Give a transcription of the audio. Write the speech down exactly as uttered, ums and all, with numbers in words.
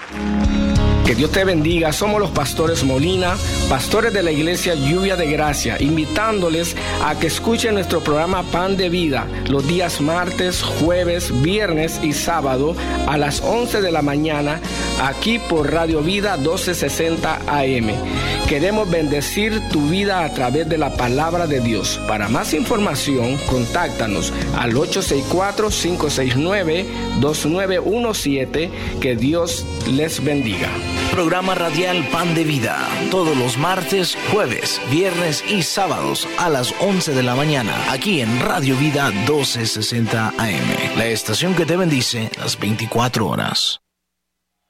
Que Dios te bendiga. Somos los pastores Molina, pastores de la iglesia Lluvia de Gracia, invitándoles a que escuchen nuestro programa Pan de Vida los días martes, jueves, viernes y sábado a las once de la mañana aquí por Radio Vida doce sesenta A M. Queremos bendecir tu vida a través de la palabra de Dios. Para más información, contáctanos al ocho seis cuatro, cinco seis nueve, dos nueve uno siete. Que Dios les bendiga. Programa radial Pan de Vida, todos los martes, jueves, viernes y sábados a las once de la mañana, aquí en Radio Vida doce sesenta A M, la estación que te bendice las veinticuatro horas.